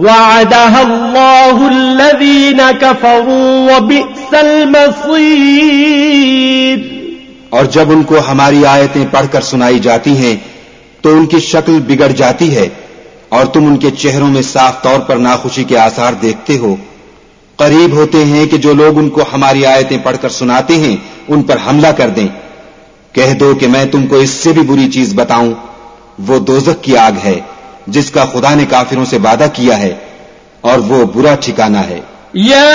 वअदहल्लाहुल्लज़ीना कफ़रू वबिअसल मसीर। और जब उनको हमारी आयतें पढ़कर सुनाई जाती हैं तो उनकी शक्ल बिगड़ जाती है और तुम उनके चेहरों में साफ तौर पर नाखुशी के आसार देखते हो। करीब होते हैं कि जो लोग उनको हमारी आयतें पढ़कर सुनाते हैं उन पर हमला कर दें। कह दो कि मैं तुमको इससे भी बुरी चीज बताऊं, वो दोज़ख की आग है जिसका खुदा ने काफिरों से वादा किया है और वो बुरा ठिकाना है।